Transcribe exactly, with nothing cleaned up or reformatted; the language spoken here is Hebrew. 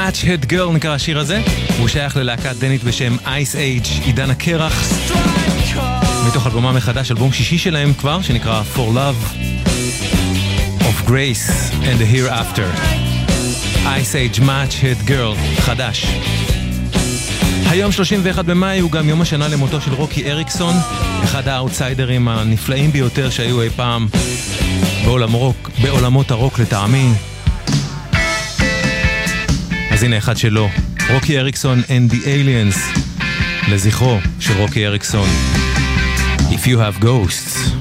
Match Head Girl נקרא השיר הזה, הוא שייך ללהקת דנית בשם Ice Age, עידן הקרח, מתוך אלבומה מחדש, אלבום שישי שלהם כבר, שנקרא For Love of Grace and the Hereafter. Ice Age Match Head Girl, חדש. היום שלושים ואחד במאי הוא גם יום השנה למותו של רוקי אריקסון, אחד האוטסיידרים הנפלאים ביותר שהיו אי פעם בעולם רוק, בעולמות הרוק לטעמי. אז הנה אחד שלו, רוקי אריקסון and the Aliens, לזכרו של רוקי אריקסון. If you have ghosts.